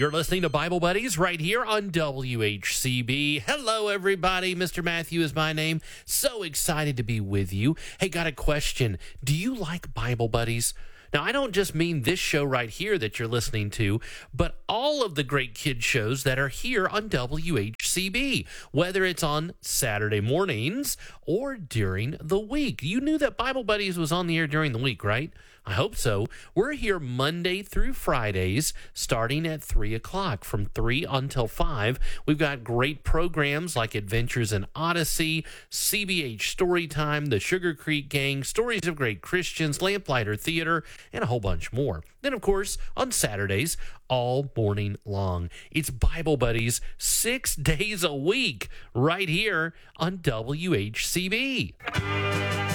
You're listening to Bible Buddies right here on WHCB. Hello, everybody. Mr. Matthew is my name. So excited to be with you. Hey, got a question. Do you like Bible Buddies? Now, I don't just mean this show right here that you're listening to, but all of the great kid shows that are here on WHCB, whether it's on Saturday mornings or during the week. You knew that Bible Buddies was on the air during the week, right? I hope so. We're here Monday through Fridays, starting at 3 o'clock, from 3 until 5. We've got great programs like Adventures in Odyssey, CBH Storytime, the Sugar Creek Gang, Stories of Great Christians, Lamplighter Theater, and a whole bunch more. Then, of course, on Saturdays, all morning long. It's Bible Buddies 6 days a week right here on WHCB.